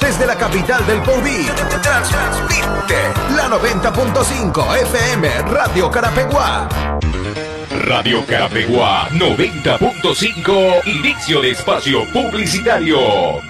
desde la capital del Poví, transmite la 90.5 FM Radio Carapeguá. Radio Carapeguá 90.5, inicio de espacio publicitario.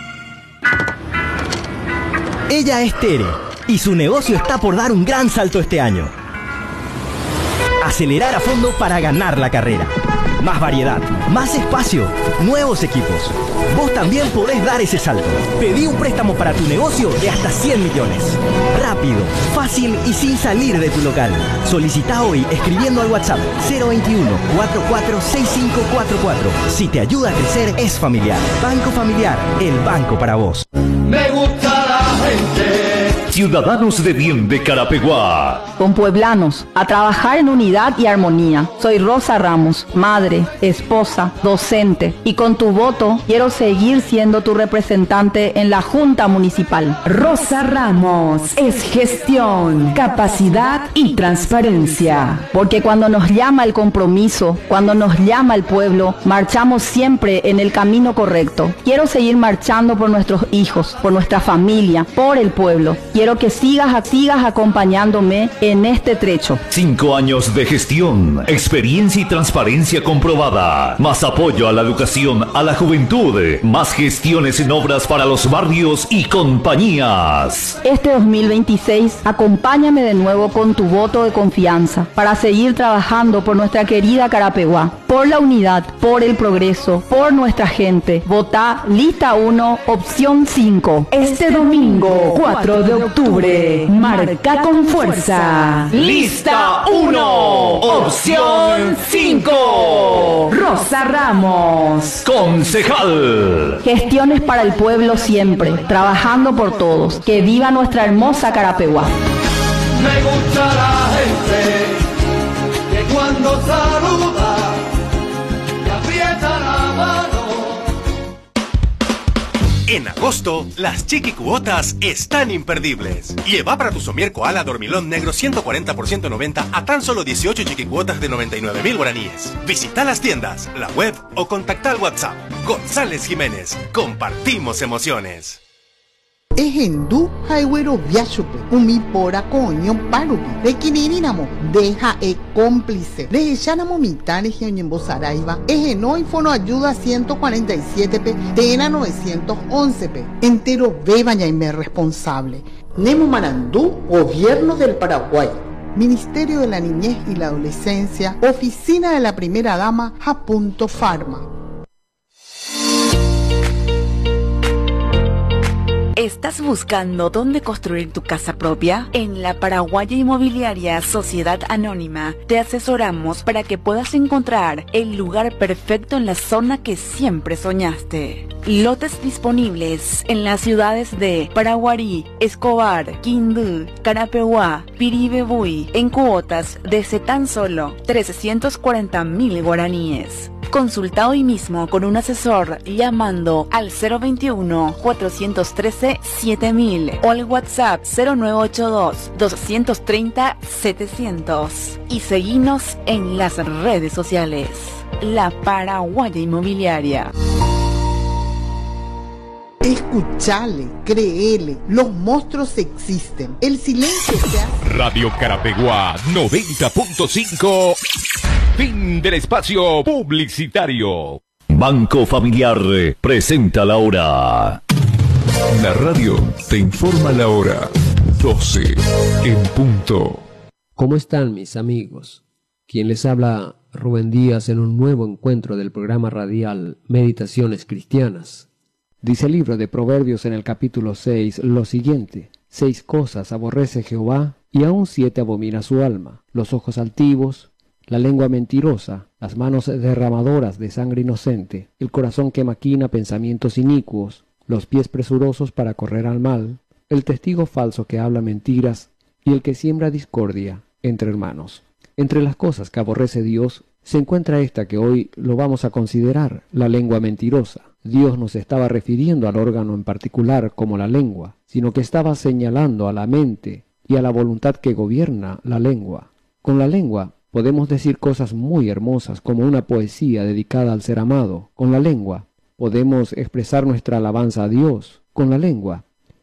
Ella es Tere y su negocio está por dar un gran salto este año. Acelerar a fondo para ganar la carrera. Más variedad, más espacio, nuevos equipos. Vos también podés dar ese salto. Pedí un préstamo para tu negocio de hasta 100 millones. Rápido, fácil y sin salir de tu local. Solicita hoy escribiendo al WhatsApp 021 446544. Si te ayuda a crecer, es familiar. Banco Familiar, el banco para vos. Me gusta la gente. Ciudadanos de bien de Carapeguá. Con pueblanos, a trabajar en unidad y armonía. Soy Rosa Ramos, madre, esposa, docente. Y con tu voto quiero seguir siendo tu representante en la Junta Municipal. Rosa Ramos es gestión, capacidad y transparencia. Porque cuando nos llama el compromiso, cuando nos llama el pueblo, marchamos siempre en el camino correcto. Quiero seguir marchando por nuestros hijos, por nuestra familia, por el pueblo. Quiero que sigas acompañándome en este trecho. 5 años de gestión, experiencia y transparencia comprobada. Más apoyo a la educación, a la juventud. Más gestiones en obras para los barrios y compañías. Este 2026, acompáñame de nuevo con tu voto de confianza para seguir trabajando por nuestra querida Carapeguá. Por la unidad, por el progreso, por nuestra gente. Vota lista 1, opción 5. Este domingo, 4 de octubre, marca con fuerza. Lista 1, opción 5. Rosa Ramos, concejal. Gestiones para el pueblo siempre, trabajando por todos. Que viva nuestra hermosa Carapeguá. Me gusta la gente que cuando saluda te aprieta la mano. En agosto, las chiquicuotas están imperdibles. Lleva para tu somier koala dormilón negro 140% 90 a tan solo 18 chiquicuotas de 99.000 guaraníes. Visita las tiendas, la web o contacta al WhatsApp. González Jiménez, compartimos emociones. Ejendu Highway Viachupe, Umipora Coño Parubi, de Kininamo, deja cómplice, de Echanamo Mitani Geoñembo Saraiva, Ejenoi Fono Ayuda 147p, Tena 911p, entero bebaña y me responsable. Nemo Marandú, Gobierno del Paraguay. Ministerio de la Niñez y la Adolescencia, Oficina de la Primera Dama, Japunto Pharma. ¿Estás buscando dónde construir tu casa propia? En la Paraguaya Inmobiliaria Sociedad Anónima te asesoramos para que puedas encontrar el lugar perfecto en la zona que siempre soñaste. Lotes disponibles en las ciudades de Paraguarí, Escobar, Quindú, Carapeguá, Piribebuy, en cuotas desde tan solo 340.000 guaraníes. Consulta hoy mismo con un asesor llamando al 021-413-7000 o al WhatsApp 0982-230-700 y seguinos en las redes sociales. La Paraguaya Inmobiliaria. Escuchale, créele, los monstruos existen. El silencio se hace. Radio Carapeguá 90.5. Fin del espacio publicitario. Banco Familiar presenta la hora. La radio te informa la hora. 12 en punto. ¿Cómo están mis amigos? Quien les habla, Rubén Díaz, en un nuevo encuentro del programa radial Meditaciones Cristianas. Dice el libro de Proverbios en el capítulo 6 lo siguiente: 6 cosas aborrece Jehová, y aún 7 abomina su alma: los ojos altivos, la lengua mentirosa, las manos derramadoras de sangre inocente, el corazón que maquina pensamientos inicuos, los pies presurosos para correr al mal, el testigo falso que habla mentiras, y el que siembra discordia entre hermanos. Entre las cosas que aborrece Dios se encuentra esta que hoy lo vamos a considerar: la lengua mentirosa. Dios no se estaba refiriendo al órgano en particular como la lengua, sino que estaba señalando a la mente y a la voluntad que gobierna la lengua. Con la lengua podemos decir cosas muy hermosas, como una poesía dedicada al ser amado. Con la lengua podemos expresar nuestra alabanza a Dios. Con la lengua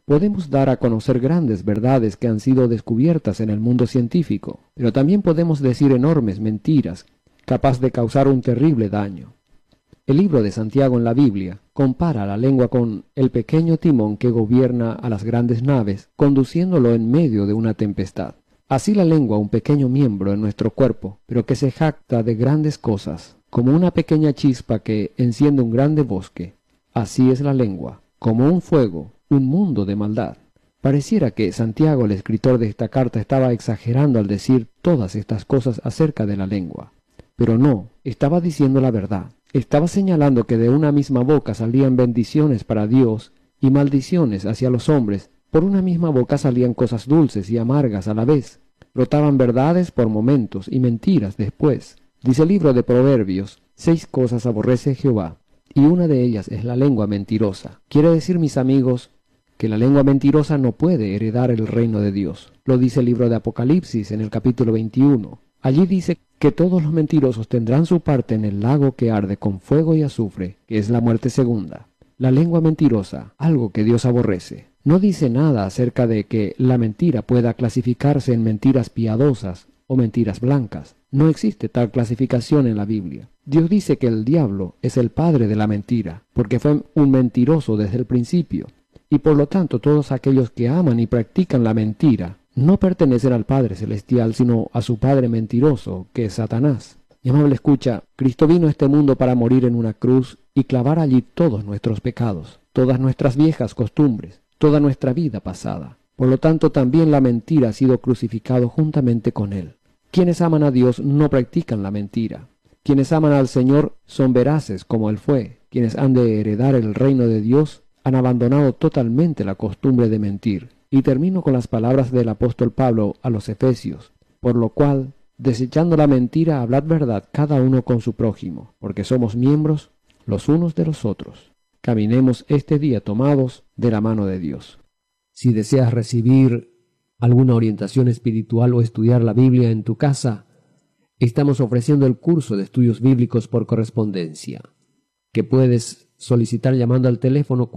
podemos dar a conocer grandes verdades que han sido descubiertas en el mundo científico, pero también podemos decir enormes mentiras, capaz de causar un terrible daño. El libro de Santiago en la Biblia compara la lengua con el pequeño timón que gobierna a las grandes naves, conduciéndolo en medio de una tempestad. Así la lengua, un pequeño miembro en nuestro cuerpo, pero que se jacta de grandes cosas, como una pequeña chispa que enciende un grande bosque. Así es la lengua, como un fuego, un mundo de maldad. Pareciera que Santiago, el escritor de esta carta, estaba exagerando al decir todas estas cosas acerca de la lengua. Pero no, estaba diciendo la verdad. Estaba señalando que de una misma boca salían bendiciones para Dios y maldiciones hacia los hombres. Por una misma boca salían cosas dulces y amargas a la vez. Brotaban verdades por momentos y mentiras después. Dice el libro de Proverbios: 6 cosas aborrece Jehová, y una de ellas es la lengua mentirosa. Quiere decir, mis amigos, que la lengua mentirosa no puede heredar el reino de Dios. Lo dice el libro de Apocalipsis en el capítulo 21. Allí dice que todos los mentirosos tendrán su parte en el lago que arde con fuego y azufre, que es la muerte segunda. La lengua mentirosa, algo que Dios aborrece. No dice nada acerca de que la mentira pueda clasificarse en mentiras piadosas o mentiras blancas. No existe tal clasificación en la Biblia. Dios dice que el diablo es el padre de la mentira, porque fue un mentiroso desde el principio. Y por lo tanto todos aquellos que aman y practican la mentira no pertenecen al Padre Celestial, sino a su padre mentiroso, que es Satanás. Mi amable escucha, Cristo vino a este mundo para morir en una cruz y clavar allí todos nuestros pecados, todas nuestras viejas costumbres, toda nuestra vida pasada. Por lo tanto, también la mentira ha sido crucificado juntamente con él. Quienes aman a Dios no practican la mentira. Quienes aman al Señor son veraces como él fue. Quienes han de heredar el reino de Dios han abandonado totalmente la costumbre de mentir. Y termino con las palabras del apóstol Pablo a los Efesios: por lo cual, desechando la mentira, hablad verdad cada uno con su prójimo, porque somos miembros los unos de los otros. Caminemos este día tomados de la mano de Dios. Si deseas recibir alguna orientación espiritual o estudiar la Biblia en tu casa, estamos ofreciendo el curso de estudios bíblicos por correspondencia, que puedes solicitar llamando al teléfono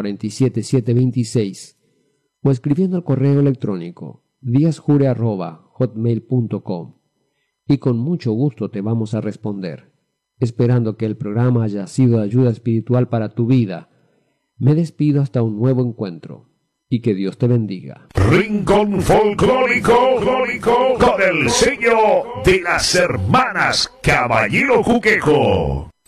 447-726 o escribiendo al correo electrónico diasjure@hotmail.com, y con mucho gusto te vamos a responder. Esperando que el programa haya sido de ayuda espiritual para tu vida, me despido hasta un nuevo encuentro, y que Dios te bendiga. Rincón folclórico con el sello de las hermanas Caballero Juquejo.